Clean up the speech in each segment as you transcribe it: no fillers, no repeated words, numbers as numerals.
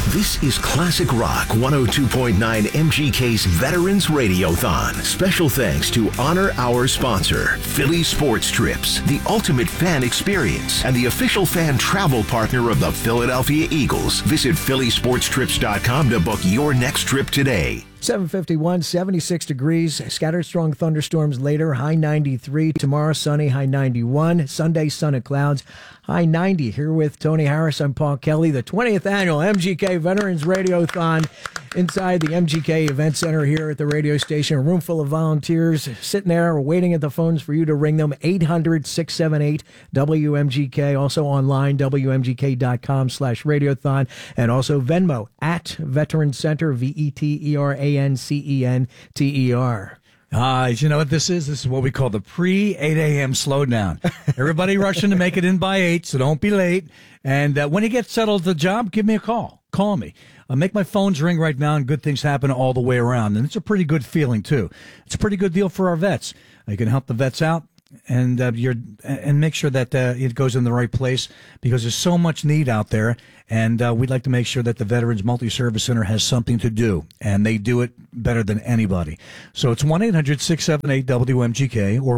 This is Classic Rock 102.9 MGK's Veterans Radiothon. Special thanks to honor our sponsor, Philly Sports Trips, the ultimate fan experience, and the official fan travel partner of the Philadelphia Eagles. Visit phillysportstrips.com to book your next trip today. 7:51, 76 degrees, scattered strong thunderstorms later, high 93. Tomorrow, sunny, high 91. Sunday, sun and clouds, high 90. Here with Tony Harris, I'm Paul Kelly. The 20th annual MGK Veterans Radiothon inside the MGK Event Center here at the radio station. A room full of volunteers sitting there waiting at the phones for you to ring them. 800-678-WMGK. Also online, WMGK.com/radiothon. And also Venmo at Veteran Center, VETERANCENTER. You know what this is? This is what we call the pre-8 a.m. slowdown. Everybody rushing to make it in by 8, so don't be late. And when you get settled at the job, give me a call. Call me. Make my phones ring right now, and good things happen all the way around. And it's a pretty good feeling, too. It's a pretty good deal for our vets. You can help the vets out and make sure that it goes in the right place, because there's so much need out there. And we'd like to make sure that the Veterans Multi-Service Center has something to do, and they do it better than anybody. So it's 1-800-678-WMGK or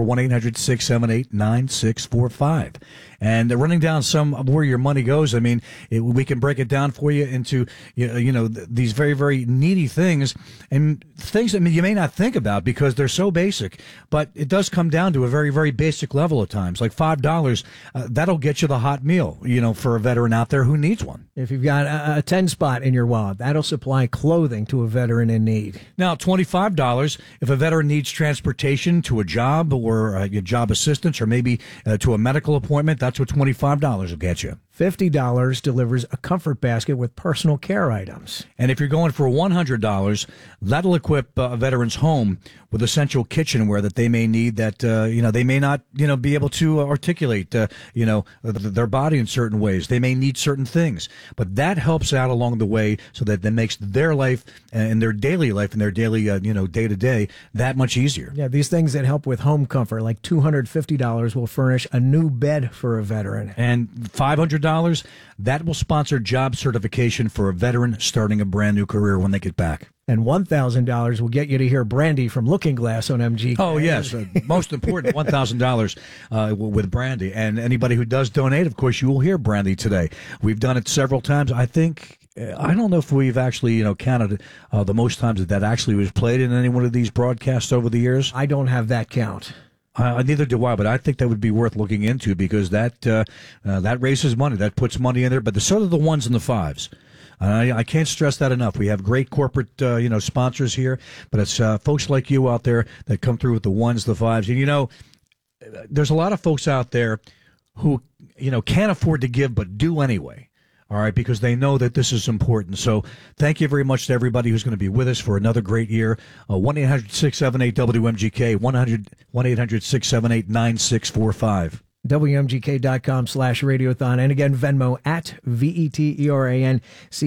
1-800-678-9645. And running down some of where your money goes, I mean, we can break it down for you into, these very, very needy things, and things that you may not think about because they're so basic, but it does come down to a very, very basic level at times. Like $5, that'll get you the hot meal, for a veteran out there who needs one. If you've got a 10 spot in your wallet, that'll supply clothing to a veteran in need. Now, $25, if a veteran needs transportation to a job or a job assistance, or maybe to a medical appointment, that's what $25 will get you. $50 delivers a comfort basket with personal care items. And if you're going for $100, that'll equip a veteran's home with essential kitchenware that they may need, that they may not be able to articulate their body in certain ways. They may need certain things, but that helps out along the way, so that makes their life and their daily life and their daily day to day that much easier. Yeah, these things that help with home comfort, like $250 will furnish a new bed for a veteran, and $500 that will sponsor job certification for a veteran starting a brand new career when they get back. And $1,000 will get you to hear Brandy from Looking Glass on MGK. Oh, yes. Most important, $1,000 with Brandy. And anybody who does donate, of course, you will hear Brandy today. We've done it several times. I don't know if we've actually, counted the most times that actually was played in any one of these broadcasts over the years. I don't have that count. Neither do I, but I think that would be worth looking into, because that raises money. That puts money in there. But so do the ones and the fives. I can't stress that enough. We have great corporate, sponsors here, but it's folks like you out there that come through with the ones, the fives. And, there's a lot of folks out there who, can't afford to give but do anyway. All right, because they know that this is important. So thank you very much to everybody who's going to be with us for another great year. 1-800-678-WMGK, 1-800-678-9645. WMGK.com/radiothon. And again, Venmo at VETERANCENTER.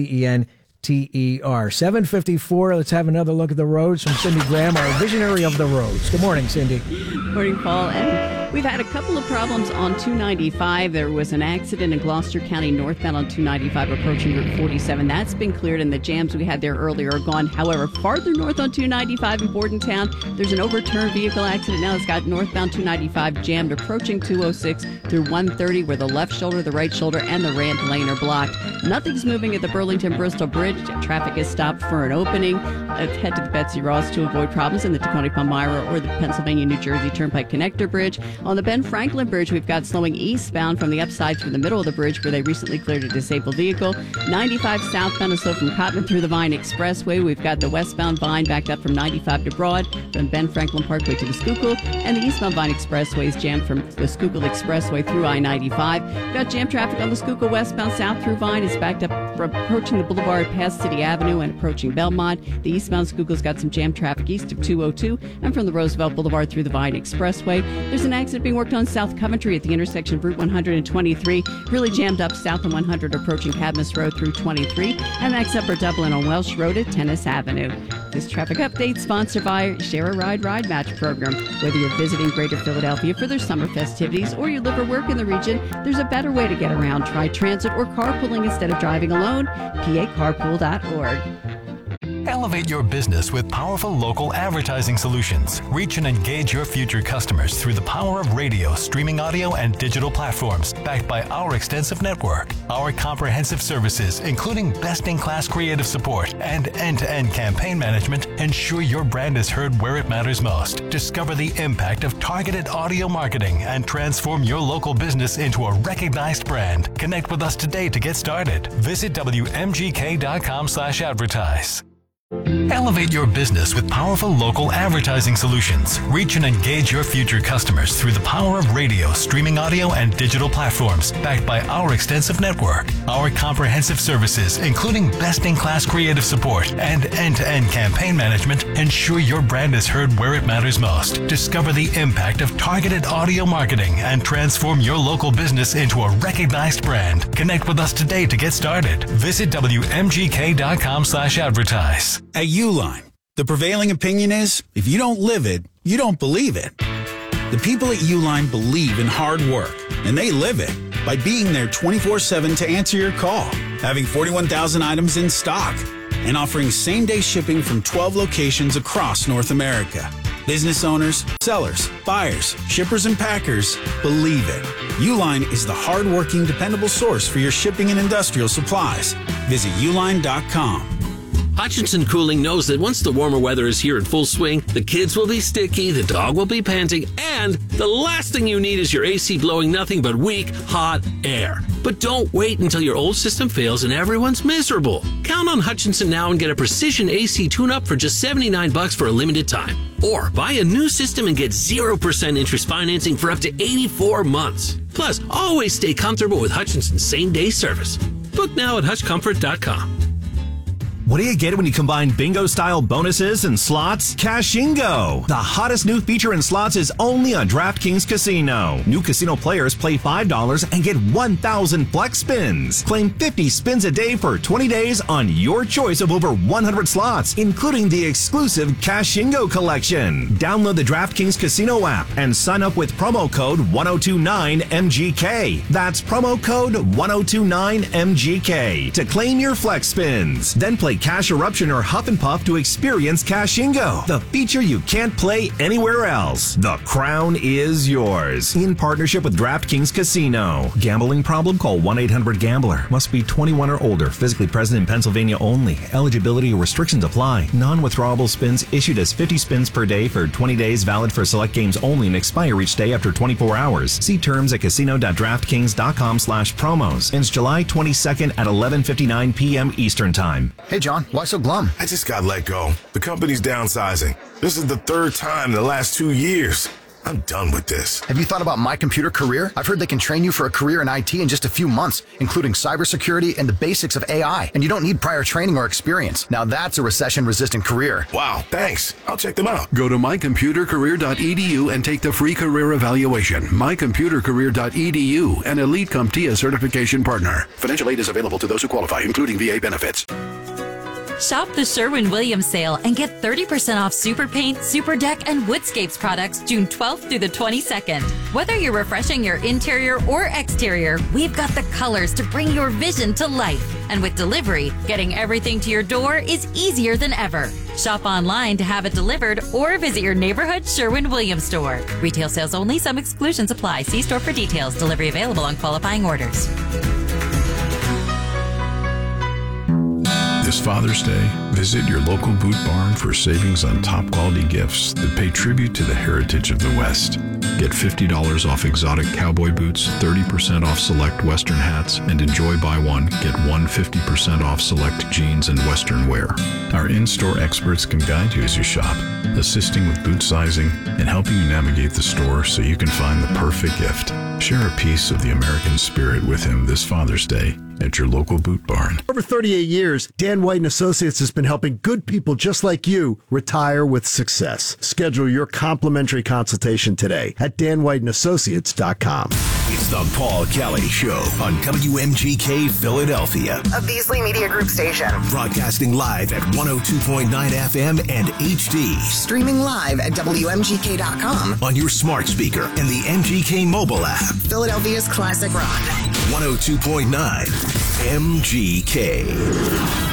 7:54. Let's have another look at the roads from Cindy Graham, our visionary of the roads. Good morning, Cindy. Morning, Paul. And we've had a couple of problems on 295. There was an accident in Gloucester County northbound on 295 approaching Route 47. That's been cleared, and the jams we had there earlier are gone. However, farther north on 295 in Bordentown, there's an overturned vehicle accident now. It's got northbound 295 jammed approaching 206 through 130, where the left shoulder, the right shoulder, and the ramp lane are blocked. Nothing's moving at the Burlington-Bristol Bridge. Traffic is stopped for an opening. Head to the Betsy Ross to avoid problems in the Tacony-Palmyra or the Pennsylvania-New Jersey Turnpike Connector Bridge. On the Ben Franklin Bridge, we've got slowing eastbound from the upside through the middle of the bridge, where they recently cleared a disabled vehicle. 95 southbound is slow from Cotman through the Vine Expressway. We've got the westbound Vine backed up from 95 to Broad, from Ben Franklin Parkway to the Schuylkill, and the eastbound Vine Expressway is jammed from the Schuylkill Expressway through I-95. Got jam traffic on the Schuylkill westbound south through Vine. It's backed up from approaching the boulevard past City Avenue and approaching Belmont. The eastbound Schuylkill's got some jam traffic east of 202 and from the Roosevelt Boulevard through the Vine Expressway. There's an accident accident being worked on South Coventry at the intersection of Route 123. Really jammed up south of 100 approaching Cadmus Road through 23. And next up for Dublin on Welsh Road at Tennis Avenue. This traffic update sponsored by Share a Ride Ride Match program. Whether you're visiting Greater Philadelphia for their summer festivities or you live or work in the region, there's a better way to get around. Try transit or carpooling instead of driving alone. PACarpool.org. Elevate your business with powerful local advertising solutions. Reach and engage your future customers through the power of radio, streaming audio, and digital platforms, backed by our extensive network. Our comprehensive services, including best-in-class creative support and end-to-end campaign management, ensure your brand is heard where it matters most. Discover the impact of targeted audio marketing and transform your local business into a recognized brand. Connect with us today to get started. Visit WMGK.com/advertise. Elevate your business with powerful local advertising solutions. Reach and engage your future customers through the power of radio, streaming audio, and digital platforms, backed by our extensive network. Our comprehensive services, including best-in-class creative support and end-to-end campaign management, ensure your brand is heard where it matters most. Discover the impact of targeted audio marketing and transform your local business into a recognized brand. Connect with us today to get started. Visit WMGK.com/advertise. At Uline, the prevailing opinion is, if you don't live it, you don't believe it. The people at Uline believe in hard work, and they live it by being there 24/7 to answer your call, having 41,000 items in stock, and offering same-day shipping from 12 locations across North America. Business owners, sellers, buyers, shippers, and packers believe it. Uline is the hard-working, dependable source for your shipping and industrial supplies. Visit uline.com. Hutchinson Cooling knows that once the warmer weather is here in full swing, the kids will be sticky, the dog will be panting, and the last thing you need is your AC blowing nothing but weak, hot air. But don't wait until your old system fails and everyone's miserable. Count on Hutchinson now and get a precision AC tune-up for just $79 for a limited time. Or buy a new system and get 0% interest financing for up to 84 months. Plus, always stay comfortable with Hutchinson's same-day service. Book now at hutchcomfort.com. What do you get when you combine bingo-style bonuses and slots? Cashingo! The hottest new feature in slots is only on DraftKings Casino. New casino players play $5 and get 1,000 flex spins. Claim 50 spins a day for 20 days on your choice of over 100 slots, including the exclusive Cashingo collection. Download the DraftKings Casino app and sign up with promo code 1029MGK. That's promo code 1029MGK to claim your flex spins. Then play Cash Eruption or Huff and Puff to experience Cashingo, the feature you can't play anywhere else. The crown is yours. In partnership with DraftKings Casino. Gambling problem? Call 1-800-GAMBLER. Must be 21 or older. Physically present in Pennsylvania only. Eligibility restrictions apply. Non-withdrawable spins issued as 50 spins per day for 20 days, valid for select games only and expire each day after 24 hours. See terms at casino.draftkings.com/promos. Ends July 22nd at 11:59 p.m. Eastern Time. Hey, John, why so glum? I just got let go. The company's downsizing. This is the third time in the last 2 years. I'm done with this. Have you thought about My Computer Career? I've heard they can train you for a career in IT in just a few months, including cybersecurity and the basics of AI. And you don't need prior training or experience. Now that's a recession-resistant career. Wow, thanks. I'll check them out. Go to mycomputercareer.edu and take the free career evaluation. mycomputercareer.edu, an Elite CompTIA certification partner. Financial aid is available to those who qualify, including VA benefits. Shop the Sherwin-Williams sale and get 30% off Super Paint, Super Deck, and Woodscapes products June 12th through the 22nd. Whether you're refreshing your interior or exterior, we've got the colors to bring your vision to life. And with delivery, getting everything to your door is easier than ever. Shop online to have it delivered or visit your neighborhood Sherwin-Williams store. Retail sales only. Some exclusions apply. See store for details. Delivery available on qualifying orders. This Father's Day, visit your local Boot Barn for savings on top quality gifts that pay tribute to the heritage of the West. Get $50 off exotic cowboy boots, 30% off select Western hats, and enjoy buy one, get one 50% off select jeans and Western wear. Our in-store experts can guide you as you shop, assisting with boot sizing and helping you navigate the store so you can find the perfect gift. Share a piece of the American spirit with him this Father's Day at your local Boot Barn. Over 38 years, Dan White & Associates has been helping good people just like you retire with success. Schedule your complimentary consultation today at danwhiteandassociates.com. It's the Paul Kelly Show on WMGK Philadelphia. A Beasley Media Group station. Broadcasting live at 102.9 FM and HD. Streaming live at WMGK.com. On your smart speaker and the MGK mobile app. Philadelphia's classic rock. 102.9 MGK.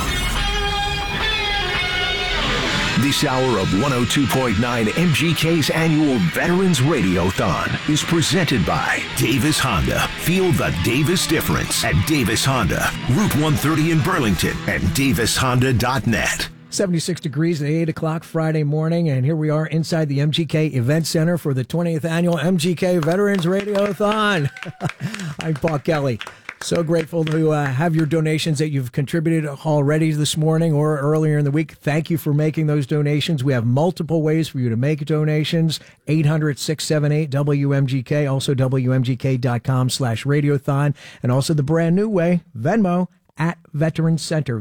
This hour of 102.9 MGK's annual Veterans Radiothon is presented by Davis Honda. Feel the Davis difference at Davis Honda, Route 130 in Burlington, and davishonda.net. 76 degrees at 8 o'clock Friday morning, and here we are inside the MGK Event Center for the 20th Annual MGK Veterans Radiothon. I'm Paul Kelly. So grateful to have your donations that you've contributed already this morning or earlier in the week. Thank you for making those donations. We have multiple ways for you to make donations. 800-678-WMGK, also WMGK.com/radiothon, and also the brand new way, Venmo, at Veterans Center,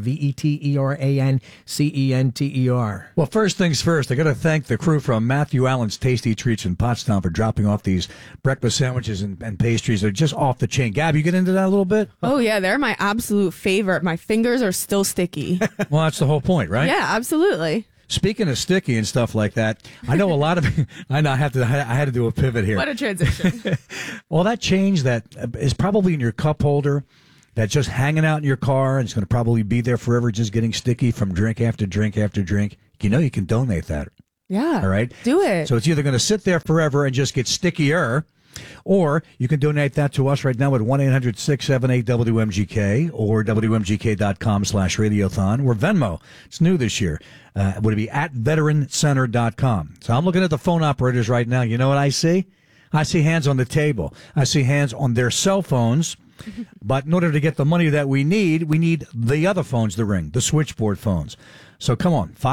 VETERANCENTER. Well, first things first, I got to thank the crew from Matthew Allen's Tasty Treats in Pottstown for dropping off these breakfast sandwiches and pastries. They're just off the chain. Gab, you get into that a little bit? Oh, yeah, they're my absolute favorite. My fingers are still sticky. Well, that's the whole point, right? Yeah, absolutely. Speaking of sticky and stuff like that, I know a lot of. I had to do a pivot here. What a transition. Well, that change that is probably in your cup holder, that's just hanging out in your car, and it's going to probably be there forever, just getting sticky from drink after drink after drink. You know, you can donate that. Yeah. All right. Do it. So it's either going to sit there forever and just get stickier, or you can donate that to us right now at 1-800-678-WMGK or WMGK.com/radiothon or Venmo. It's new this year. Would it be at veterancenter.com? So I'm looking at the phone operators right now. You know what I see? I see hands on the table. I see hands on their cell phones. But in order to get the money that we need the other phones to ring, the switchboard phones. So come on,